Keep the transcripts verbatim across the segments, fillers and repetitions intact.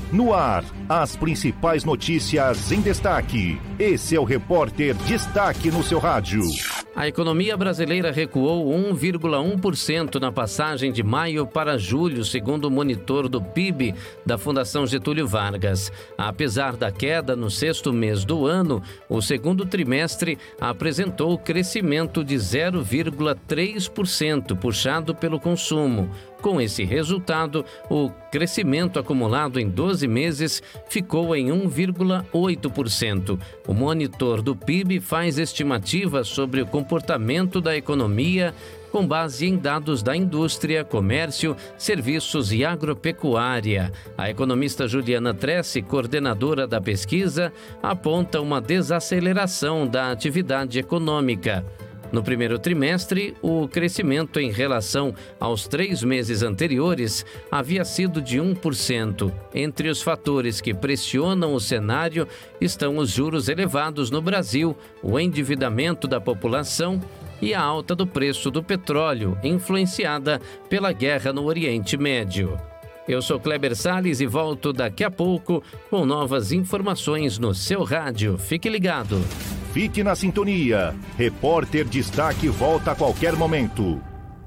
No ar, as principais notícias em destaque. Esse é o Repórter Destaque no seu rádio. A economia brasileira recuou um vírgula um por cento na passagem de maio para julho, segundo o monitor do P I B da Fundação Getúlio Vargas. Apesar da queda no sexto mês do ano, o segundo trimestre apresentou crescimento de zero vírgula três por cento, puxado pelo consumo. Com esse resultado, o crescimento acumulado em doze meses ficou em um vírgula oito por cento. O monitor do P I B faz estimativas sobre o comportamento da economia com base em dados da indústria, comércio, serviços e agropecuária. A economista Juliana Tressi, coordenadora da pesquisa, aponta uma desaceleração da atividade econômica. No primeiro trimestre, o crescimento em relação aos três meses anteriores havia sido de um por cento. Entre os fatores que pressionam o cenário estão os juros elevados no Brasil, o endividamento da população e a alta do preço do petróleo, influenciada pela guerra no Oriente Médio. Eu sou Kleber Salles e volto daqui a pouco com novas informações no seu rádio. Fique ligado. Fique na sintonia. Repórter Destaque volta a qualquer momento.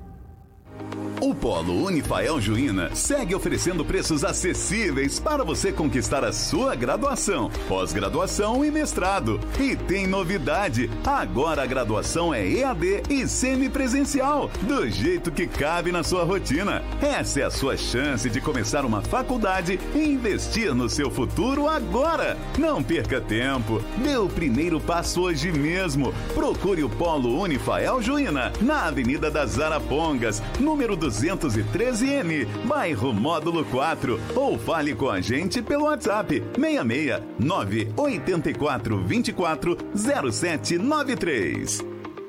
O Polo Unifael Juína segue oferecendo preços acessíveis para você conquistar a sua graduação, pós-graduação e mestrado. E tem novidade, agora a graduação é E A D e semipresencial, do jeito que cabe na sua rotina. Essa é a sua chance de começar uma faculdade e investir no seu futuro agora. Não perca tempo, dê o primeiro passo hoje mesmo. Procure o Polo Unifael Juína, na Avenida das Arapongas, número duzentos e treze N, bairro Módulo quatro, ou fale com a gente pelo WhatsApp seis seis nove oito quatro dois quatro zero sete nove três.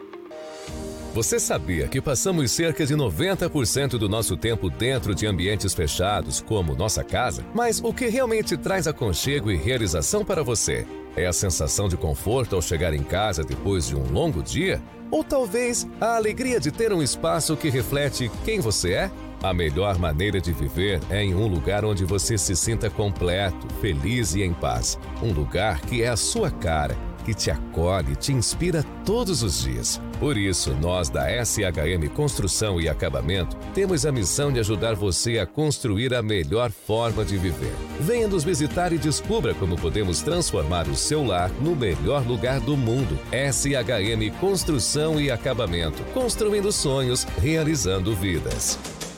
Você sabia que passamos cerca de noventa por cento do nosso tempo dentro de ambientes fechados, como nossa casa? Mas o que realmente traz aconchego e realização para você? É a sensação de conforto ao chegar em casa depois de um longo dia? Ou talvez a alegria de ter um espaço que reflete quem você é? A melhor maneira de viver é em um lugar onde você se sinta completo, feliz e em paz. Um lugar que é a sua cara, que te acolhe e te inspira todos os dias. Por isso, nós da S H M Construção e Acabamento temos a missão de ajudar você a construir a melhor forma de viver. Venha nos visitar e descubra como podemos transformar o seu lar no melhor lugar do mundo. S H M Construção e Acabamento, construindo sonhos, realizando vidas.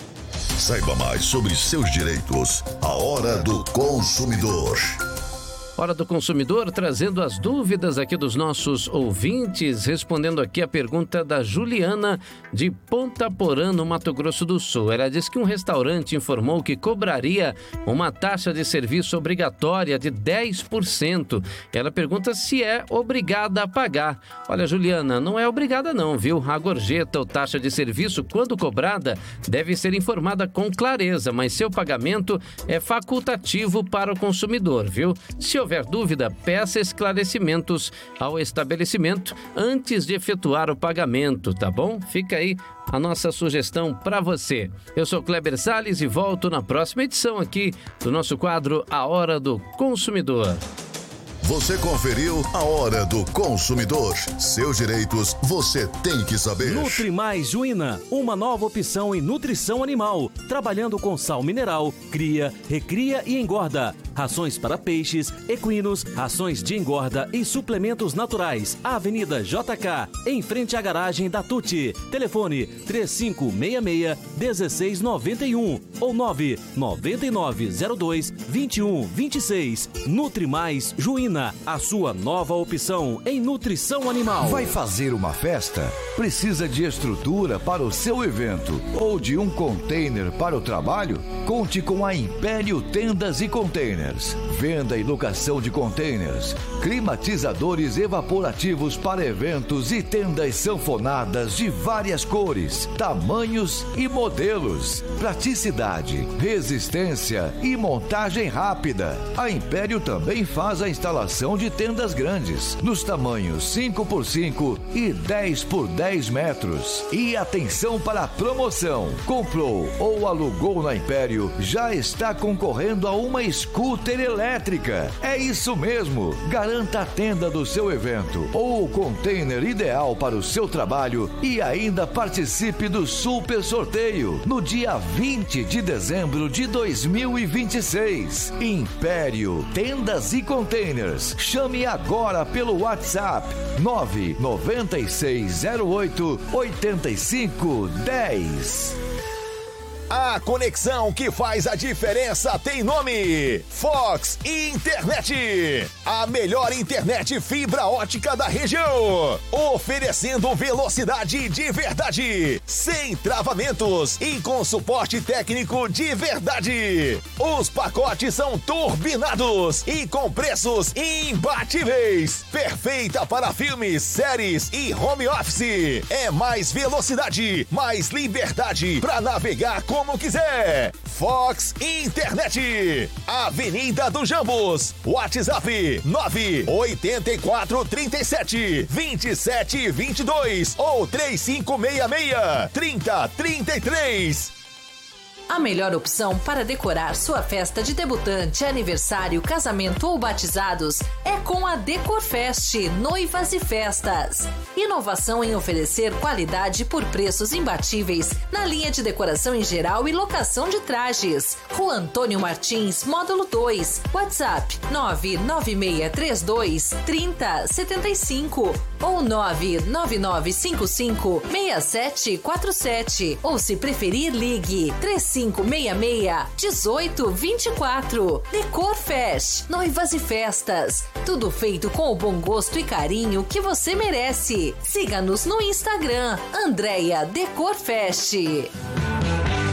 Saiba mais sobre seus direitos. A Hora do Consumidor. Hora do Consumidor, trazendo as dúvidas aqui dos nossos ouvintes, respondendo aqui a pergunta da Juliana de Ponta Porã, no Mato Grosso do Sul. Ela diz que um restaurante informou que cobraria uma taxa de serviço obrigatória de dez por cento. Ela pergunta se é obrigada a pagar. Olha, Juliana, não é obrigada não, viu? A gorjeta ou taxa de serviço, quando cobrada, deve ser informada com clareza, mas seu pagamento é facultativo para o consumidor, viu? Se houver dúvida, peça esclarecimentos ao estabelecimento antes de efetuar o pagamento, tá bom? Fica aí a nossa sugestão para você. Eu sou Kleber Salles e volto na próxima edição aqui do nosso quadro A Hora do Consumidor. Você conferiu A Hora do Consumidor. Seus direitos você tem que saber. Nutrimais Juína, uma nova opção em nutrição animal, trabalhando com sal mineral, cria, recria e engorda. Rações para peixes, equinos, rações de engorda e suplementos naturais. Avenida J K, em frente à garagem da Tuti. Telefone três cinco seis seis, um seis nove um ou nove nove nove zero dois, dois um dois seis. Nutrimais Juína, a sua nova opção em nutrição animal. Vai fazer uma festa? Precisa de estrutura para o seu evento ou de um container para o trabalho? Conte com a Império Tendas e Containers. Venda e locação de containers, climatizadores evaporativos para eventos e tendas sanfonadas de várias cores, tamanhos e modelos. Praticidade, resistência e montagem rápida. A Império também faz a instalação de tendas grandes, nos tamanhos cinco por cinco e dez por dez metros. E atenção para a promoção: comprou ou alugou na Império, já está concorrendo a uma escuta scooter elétrica. É isso mesmo. Garanta a tenda do seu evento ou o container ideal para o seu trabalho e ainda participe do super sorteio no dia vinte de dezembro de dois mil e vinte e seis. Império Tendas e Containers. Chame agora pelo WhatsApp nove nove seis zero oito oito cinco um zero. A conexão que faz a diferença tem nome: Fox Internet. A melhor internet fibra ótica da região, oferecendo velocidade de verdade, sem travamentos e com suporte técnico de verdade. Os pacotes são turbinados e com preços imbatíveis. Perfeita para filmes, séries e home office. É mais velocidade, mais liberdade para navegar com como quiser. Fox Internet, Avenida do Jambos, WhatsApp nove oito quatro três sete dois sete dois dois ou três cinco seis seis três zero três três. A melhor opção para decorar sua festa de debutante, aniversário, casamento ou batizados é com a Decorfest Noivas e Festas. Inovação em oferecer qualidade por preços imbatíveis na linha de decoração em geral e locação de trajes. Rua Antônio Martins, Módulo dois, WhatsApp nove nove seis três dois três zero sete cinco ou nove nove nove cinco cinco seis sete quatro sete ou, se preferir, ligue três cinco seis seis um oito dois quatro. Decorfest Noivas e Festas. Tudo feito com o bom gosto e carinho que você merece. Siga-nos no Instagram, Andréia Decorfest.